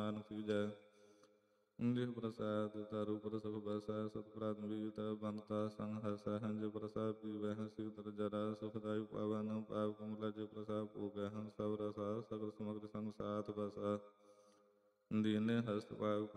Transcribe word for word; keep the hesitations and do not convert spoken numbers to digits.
ਸਮਾਨ ਪੀਜੈ। ਜਿਹ ਪ੍ਰਸਾਦ ਤਾਰੂ ਪਰ ਸੁਖ ਬਸੈ, ਸਤਿ ਮੀਤ ਬੰਤਾ ਸੰਗ ਹਸੈ। ਜਿ ਪ੍ਰਸਾਦ ਪੀਵੈ ਹਸਿ ਉਤਰ ਜਰਾ, ਸੁਖਦਾਇ ਪਾਵਨ ਪਾਪ ਕਮਲਾ। ਜਿ ਪ੍ਰਸਾਦ ਭੋਗੈ ਹੰਸ ਸਭ ਰਸਾ, ਸਗਲ ਸਮਗਰ ਸੰਗ ਸਾਥ ਬਸਾ। ਦੀਨੇ ਹਸਤ ਪਾਪ